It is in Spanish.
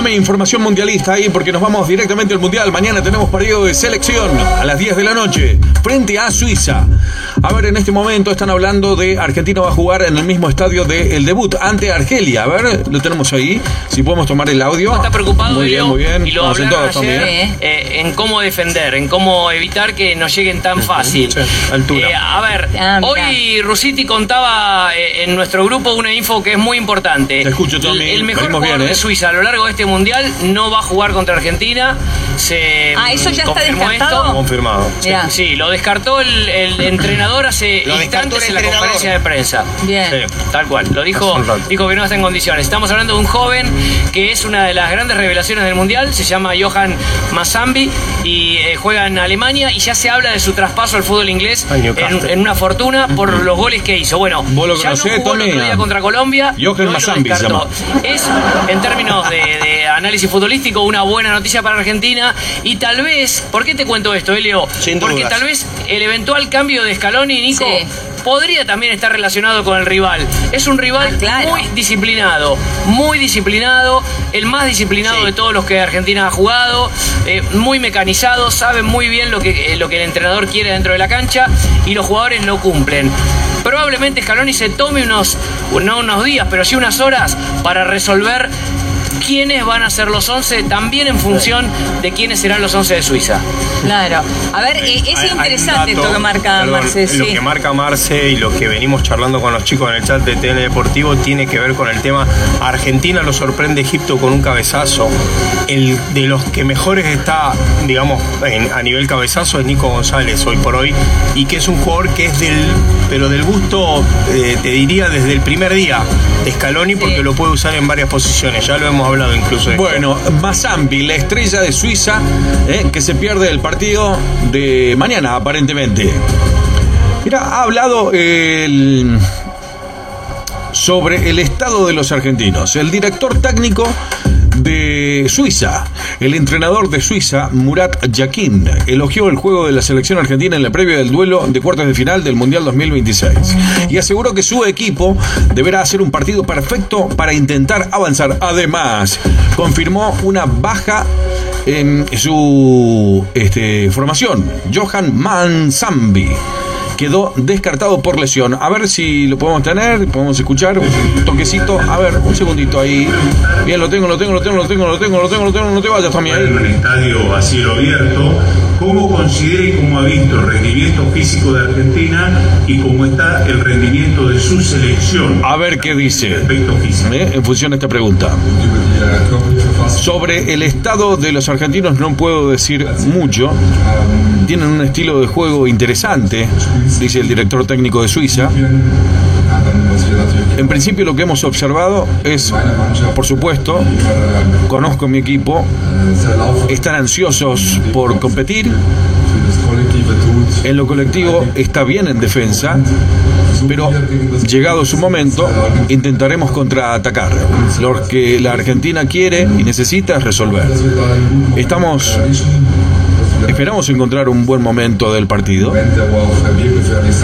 Tommy, información mundialista ahí porque nos vamos directamente al Mundial. Mañana tenemos partido de selección a las 10 de la noche frente a Suiza. A ver, en este momento están hablando de Argentina va a jugar en el mismo estadio del debut ante Argelia. A ver, lo tenemos ahí. Si podemos tomar el audio. Está preocupado, muy bien, muy bien. Y lo hablaron ayer en cómo defender, en cómo evitar que nos lleguen tan fácil. Sí, altura. A ver, hoy Rusiti contaba en nuestro grupo una info que es muy importante. Te escucho, Tommy. El mejor jugador de Suiza a lo largo de este mundial no va a jugar contra Argentina. Eso ya está descartado. Confirmado. Sí, lo descartó el entrenador hace instantes en la conferencia de prensa. Bien. Sí, tal cual. Lo dijo que no está en condiciones. Estamos hablando de un joven que es una de las grandes revelaciones del mundial. Se llama Johan Mazambi y juega en Alemania y ya se habla de su traspaso al fútbol inglés en una fortuna por los goles que hizo. Bueno, ya no jugó el otro día contra Colombia. Johan Mazambi se llama. Es, en términos de análisis futbolístico, una buena noticia para Argentina. Y tal vez, ¿por qué te cuento esto, Elio? Porque tal vez el eventual cambio de Scaloni, Nico, podría también estar relacionado con el rival. Es un rival muy disciplinado, el más disciplinado de todos los que Argentina ha jugado, muy mecanizado, sabe muy bien lo que el entrenador quiere dentro de la cancha y los jugadores lo cumplen. Probablemente Scaloni se tome no unos días, pero sí unas horas para resolver quiénes van a ser los 11, también en función de quiénes serán los 11 de Suiza. Claro. A ver, es interesante esto que marca Marce. Lo que marca Marce y lo que venimos charlando con los chicos en el chat de TN Deportivo tiene que ver con el tema Argentina lo sorprende Egipto con un cabezazo. El de los que mejores está, digamos, a nivel cabezazo es Nico González hoy por hoy, y que es un jugador que es del gusto, te diría, desde el primer día de Scaloni, porque lo puede usar en varias posiciones. Ya lo hemos hablado incluso de bueno, Mazambi, la estrella de Suiza, que se pierde el partido de mañana, aparentemente. Mira, ha hablado sobre el estado de los argentinos. El director técnico de Suiza, el entrenador de Suiza, Murat Yakin, elogió el juego de la selección argentina en la previa del duelo de cuartos de final del Mundial 2026 y aseguró que su equipo deberá hacer un partido perfecto para intentar avanzar. Además, confirmó una baja en su formación. Johan Mazambi quedó descartado por lesión. A ver si lo podemos tener, podemos escuchar un toquecito. A ver, un segundito ahí. Bien, lo tengo. No te vayas, Tommy. En un estadio a cielo abierto, ¿cómo considera y cómo ha visto el rendimiento físico de Argentina y cómo está el rendimiento de su selección? A ver qué dice en función de esta pregunta. Sobre el estado de los argentinos no puedo decir mucho. Tienen un estilo de juego interesante, dice el director técnico de Suiza. En principio lo que hemos observado es, por supuesto, conozco mi equipo, están ansiosos por competir, en lo colectivo está bien en defensa, pero llegado su momento intentaremos contraatacar. Lo que la Argentina quiere y necesita es resolver. Esperamos encontrar un buen momento del partido.